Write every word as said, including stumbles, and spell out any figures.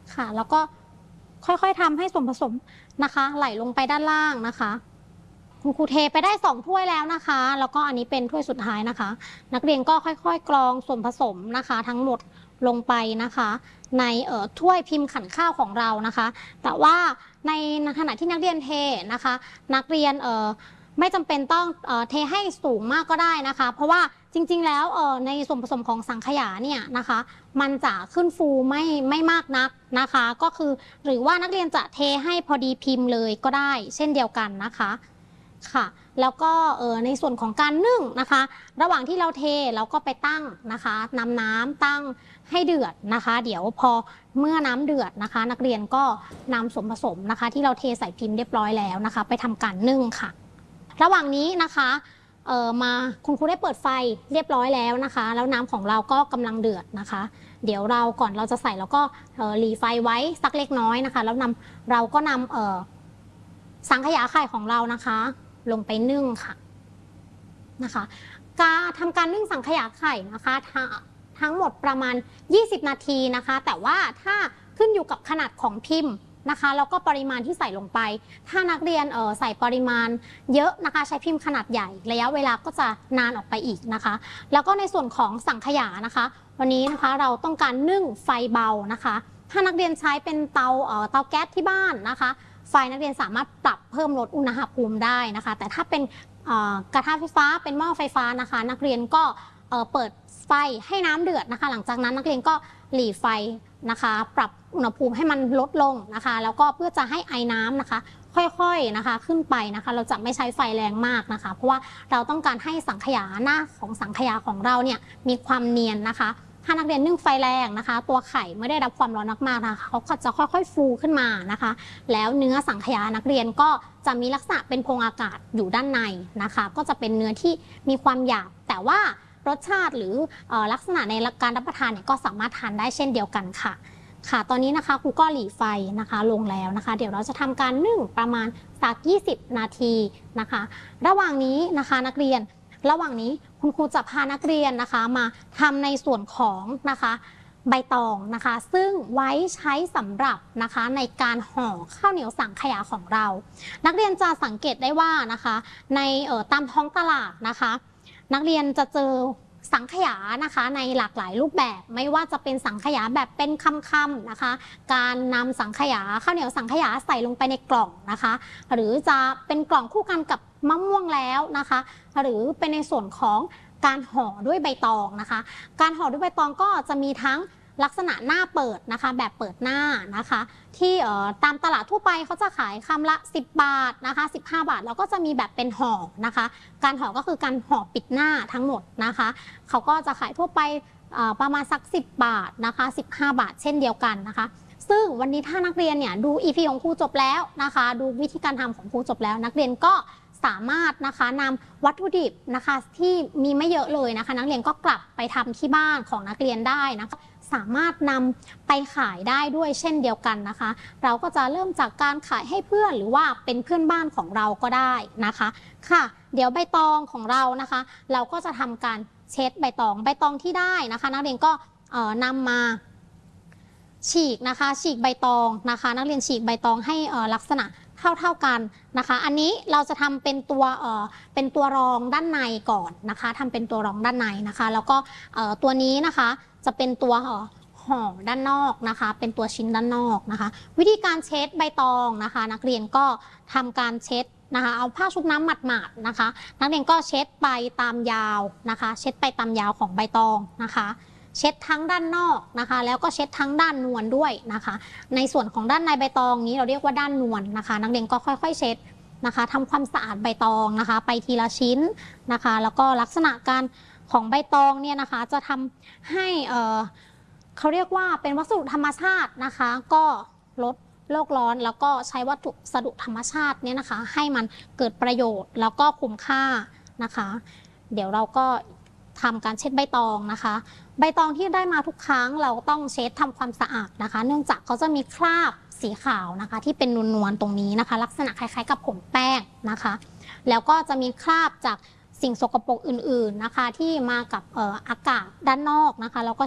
ค่ะแล้วก็ค่อยๆทำให้ส่วนผสมนะคะไหลลงไปด้านล่างนะคะคุณครูเทไปได้สองถ้วยแล้วนะคะแล้วก็อันนี้เป็นถ้วยสุดท้ายนะคะนักเรียนก็ค่อยๆกรองส่วนผสมนะคะทั้งหมดลงไปนะคะในเอ่อถ้วยพิมพ์ขันข้าวของเรานะคะแต่ว่าในขณะที่นักเรียนเทนะคะนักเรียนเอ่อไม่จำเป็นต้องเอ่อเทให้สูงมากก็ได้นะคะเพราะว่าจริงๆแล้วเอ่อในส่วนผสมของสังขยาเนี่ยนะคะมันจะขึ้นฟูไม่ไม่มากนักนะคะก็คือหรือว่านักเรียนจะเทให้พอดีพิมพ์เลยก็ได้เช่นเดียวกันนะคะค่ะแล้วก็เอ่อในส่วนของการนึ่งนะคะระหว่างที่เราเทเราก็ไปตั้งนะคะนำน้ำตั้งให้เดือดนะคะเดี๋ยวพอเมื่อน้ำเดือดนะคะนักเรียนก็นำส่วนผสมนะคะที่เราเทใส่พิมพ์เรียบร้อยแล้วนะคะไปทำการนึ่งค่ะระหว่างนี้นะคะเอ่อมาคุณครูได้เปิดไฟเรียบร้อยแล้วนะคะแล้วน้ำของเราก็กำลังเดือดนะคะเดี๋ยวเราก่อนเราจะใส่เราก็หลีไฟไว้สักเล็กน้อยนะคะแล้วนำเราก็นำเอ่อสังขยาไข่ของเรานะคะลงไปนึ่งค่ะนะคะการทำการนึ่งสังขยาไข่นะคะทั้งหมดประมาณยี่สิบนาทีนะคะแต่ว่าถ้าขึ้นอยู่กับขนาดของพิมพ์นะคะแล้วก็ปริมาณที่ใส่ลงไปถ้านักเรียนเอ่อใส่ปริมาณเยอะนะคะใช้พิมพ์ขนาดใหญ่ระยะเวลาก็จะนานออกไปอีกนะคะแล้วก็ในส่วนของสังขยานะคะวันนี้นะคะเราต้องการนึ่งไฟเบานะคะถ้านักเรียนใช้เป็นเตาเอ่อเตาแก๊สที่บ้านนะคะไฟนักเรียนสามารถปรับเพิ่มลดอุณหภูมิได้นะคะแต่ถ้าเป็นกระทะไฟฟ้าเป็นหม้อไฟฟ้านะคะนักเรียนก็เปิดไฟให้น้ำเดือดนะคะหลังจากนั้นนักเรียนก็หลีไฟนะคะปรับอุณหภูมิให้มันลดลงนะคะแล้วก็เพื่อจะให้ไอน้ำนะคะค่อยๆนะคะขึ้นไปนะคะเราจะไม่ใช้ไฟแรงมากนะคะเพราะว่าเราต้องการให้สังขยาหน้าของสังขยาของเราเนี่ยมีความเนียนนะคะถ้านักเรียนนึ่งไฟแรงนะคะตัวไข่ไม่ได้รับความร้อนมากๆนะคะเขาก็จะค่อยๆฟูขึ้นมานะคะแล้วเนื้อสังขยานักเรียนก็จะมีลักษณะเป็นโพรงอากาศอยู่ด้านในนะคะก็จะเป็นเนื้อที่มีความหยาบแต่ว่ารสชาติหรือลักษณะในการรับประทานเนี่ยก็สามารถทานได้เช่นเดียวกันค่ะค่ะตอนนี้นะคะครูก็หลีไฟนะคะลงแล้วนะคะเดี๋ยวเราจะทำการนึ่งประมาณสักยี่สิบนาทีนะคะระหว่างนี้นะคะนักเรียนระหว่างนี้คุณครูจะพานักเรียนนะคะมาทำในส่วนของนะคะใบตองนะคะซึ่งไว้ใช้สำหรับนะคะในการห่อข้าวเหนียวสังขยาของเรานักเรียนจะสังเกตได้ว่านะคะในเอ่อตามท้องตลาดนะคะนักเรียนจะเจอสังขยานะคะในหลากหลายรูปแบบไม่ว่าจะเป็นสังขยาแบบเป็นคำๆนะคะการนำสังขยาข้าวเหนียวสังขยาใส่ลงไปในกล่องนะคะหรือจะเป็นกล่องคู่กันกับมะม่วงแล้วนะคะหรือเป็นในส่วนของการห่อด้วยใบตองนะคะการห่อด้วยใบตองก็จะมีทั้งลักษณะหน้าเปิดนะคะแบบเปิดหน้านะคะที่ตามตลาดทั่วไปเขาจะขายคำละสิบบาทนะคะสิบห้าบาทแล้วก็จะมีแบบเป็นห่อนะคะการห่อก็คือการห่อปิดหน้าทั้งหมดนะคะเขาก็จะขายทั่วไปประมาณสักสิบบาทนะคะสิบห้าบาทเช่นเดียวกันนะคะซึ่งวันนี้ถ้านักเรียนเนี่ยดู อี พี ของครูจบแล้วนะคะดูวิธีการทำของครูจบแล้วนักเรียนก็สามารถนะคะนำวัตถุดิบนะคะที่มีไม่เยอะเลยนะคะนักเรียนก็กลับไปทำที่บ้านของนักเรียนได้นะคะสามารถนำไปขายได้ด้วยเช่นเดียวกันนะคะเราก็จะเริ่มจากการขายให้เพื่อนหรือว่าเป็นเพื่อนบ้านของเราก็ได้นะคะค่ะเดี๋ยวใบตองของเรานะคะเราก็จะทำการเช็ดใบตองใบตองที่ได้นะคะนักเรียนก็นำมาฉีกนะคะฉีกใบตองนะคะนักเรียนฉีกใบตองให้ลักษณะเท่าๆกันนะคะอันนี้เราจะทำเป็นตัวเอ่อเป็นตัวรองด้านในก่อนนะคะทำเป็นตัวรองด้านในนะคะแล้วก็ตัวนี้นะคะจะเป็นตัวห่อด้านนอกนะคะเป็นตัวชิ้นด้านนอกนะคะวิธีการเช็ดใบตองนะคะนักเรียนก็ทำการเช็ดนะคะเอาผ้าชุบน้ำหมาดๆนะคะนักเรียนก็เช็ดไปตามยาวนะคะเช็ดไปตามยาวของใบตองนะคะเช็ดทั้งด้านนอกนะคะแล้วก็เช็ดทั้งด้านนวลด้วยนะคะในส่วนของด้านในใบตองนี้เราเรียกว่าด้านนวลนะคะนักเรียนก็ค่อยๆเช็ดนะคะทำความสะอาดใบตองนะคะไปทีละชิ้นนะคะแล้วก็ลักษณะการของใบตองเนี่ยนะคะจะทำให้เอ่อเขาเรียกว่าเป็นวัสดุธรรมชาตินะคะก็ลดโลกร้อนแล้วก็ใช้วัสดุธรรมชาติเนี่ยนะคะให้มันเกิดประโยชน์แล้วก็คุ้มค่านะคะเดี๋ยวเราก็ทำการเช็ดใบตองนะคะใบตองที่ได้มาทุกครั้งเราต้องเช็ดทำความสะอาดนะคะเนื่องจากเขาจะมีคราบสีขาวนะคะที่เป็นนวลๆตรงนี้นะคะลักษณะคล้ายๆกับผงแป้งนะคะแล้วก็จะมีคราบจากสิ่งสกปรกอื่นๆนะคะที่มากับเอ่ออากาศด้านนอกนะคะแล้วก็